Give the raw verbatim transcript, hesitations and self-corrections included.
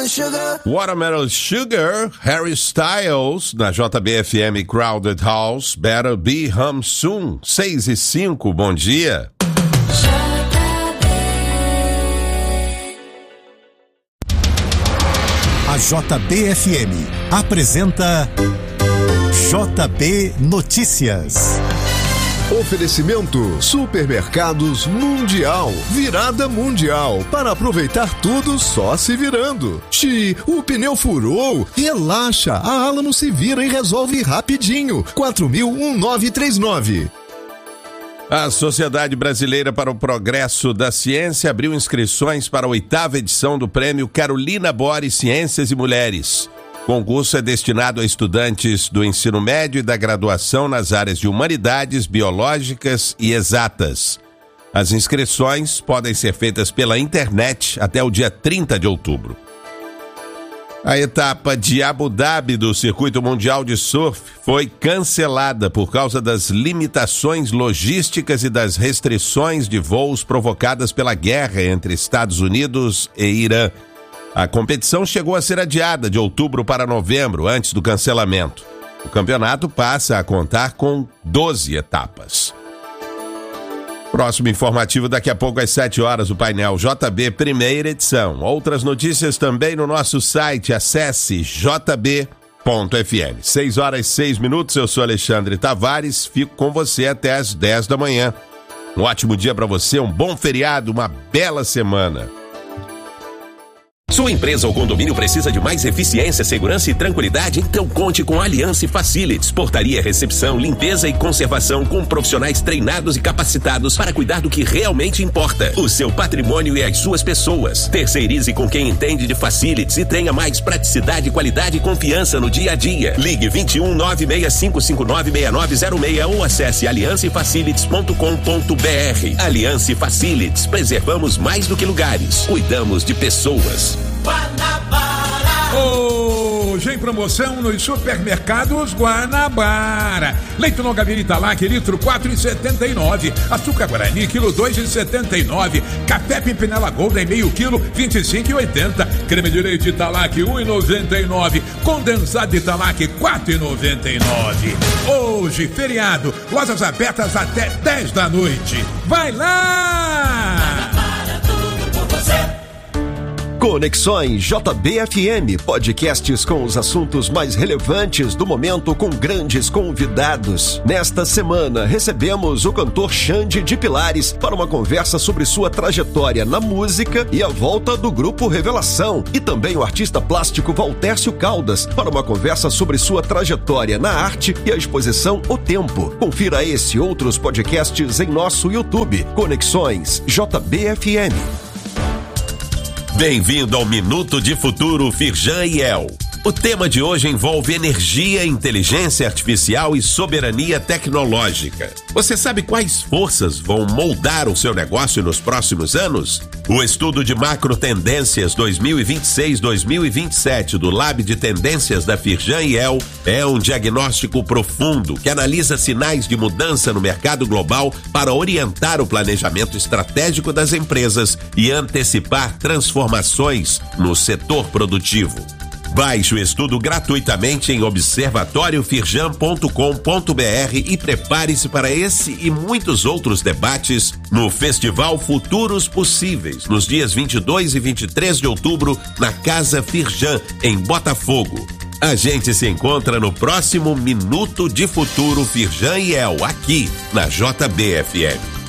Watermelon Sugar. Watermelon Sugar, Harry Styles, na J B F M Crowded House, Better Be Home Soon, seis e cinco, bom dia. A J B F M apresenta J B Notícias. Oferecimento Supermercados Mundial. Virada mundial. Para aproveitar tudo só se virando. Xi, o pneu furou. Relaxa, a Alamo se vira e resolve rapidinho. quatro mil um nove três nove. A Sociedade Brasileira para o Progresso da Ciência abriu inscrições para a oitava edição do Prêmio Carolina Bores Ciências e Mulheres. O concurso é destinado a estudantes do ensino médio e da graduação nas áreas de humanidades, biológicas e exatas. As inscrições podem ser feitas pela internet até o dia trinta de outubro. A etapa de Abu Dhabi do Circuito Mundial de Surf foi cancelada por causa das limitações logísticas e das restrições de voos provocadas pela guerra entre Estados Unidos e Irã. A competição chegou a ser adiada de outubro para novembro, antes do cancelamento. O campeonato passa a contar com doze etapas. Próximo informativo daqui a pouco às sete horas, o painel J B, primeira edição. Outras notícias também no nosso site, acesse j b ponto f m. seis horas e seis minutos, eu sou Alexandre Tavares, fico com você até às dez da manhã. Um ótimo dia para você, um bom feriado, uma bela semana. Sua empresa ou condomínio precisa de mais eficiência, segurança e tranquilidade? Então conte com a Aliança Facilities. Portaria, recepção, limpeza e conservação com profissionais treinados e capacitados para cuidar do que realmente importa: o seu patrimônio e as suas pessoas. Terceirize com quem entende de facilities e tenha mais praticidade, qualidade e confiança no dia a dia. Ligue vinte e um, nove seis cinco cinco nove, seis nove zero seis ou acesse aliança facilities ponto com ponto b r. Aliança Facilities. Preservamos mais do que lugares. Cuidamos de pessoas. Guanabara. Hoje em promoção nos supermercados Guanabara. Leite longa vida Italac, litro quatro reais e setenta e nove. Açúcar Guarani, quilo dois reais e setenta e nove. Café Pimpinela Golden, meio quilo, vinte e cinco reais e oitenta. Creme de leite Italac, um real e noventa e nove. Condensado Italac, quatro reais e noventa e nove. Hoje, feriado, lojas abertas até dez da noite. Vai lá! Guanabara, tudo por você. Conexões J B F M, podcasts com os assuntos mais relevantes do momento com grandes convidados. Nesta semana recebemos o cantor Xande de Pilares para uma conversa sobre sua trajetória na música e a volta do grupo Revelação, e também o artista plástico Valtércio Caldas para uma conversa sobre sua trajetória na arte e a exposição O Tempo. Confira esse e outros podcasts em nosso YouTube, Conexões J B F M. Bem-vindo ao Minuto de Futuro Firjan e El. O tema de hoje envolve energia, inteligência artificial e soberania tecnológica. Você sabe quais forças vão moldar o seu negócio nos próximos anos? O estudo de macro tendências dois mil e vinte e seis a dois mil e vinte e sete do Lab de Tendências da Firjan e El é um diagnóstico profundo que analisa sinais de mudança no mercado global para orientar o planejamento estratégico das empresas e antecipar transformações no setor produtivo. Baixe o estudo gratuitamente em observatório firjan ponto com ponto b r e prepare-se para esse e muitos outros debates no Festival Futuros Possíveis, nos dias vinte e dois e vinte e três de outubro, na Casa Firjan, em Botafogo. A gente se encontra no próximo Minuto de Futuro Firjan e El, aqui na J B F M.